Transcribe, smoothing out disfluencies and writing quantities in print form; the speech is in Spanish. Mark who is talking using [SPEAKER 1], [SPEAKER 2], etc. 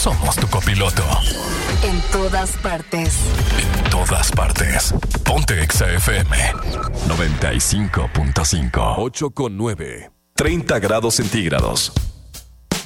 [SPEAKER 1] somos tu copiloto.
[SPEAKER 2] En todas partes.
[SPEAKER 1] En todas partes. Ponte Exa FM 95.5.
[SPEAKER 3] 8,9. 30 grados centígrados.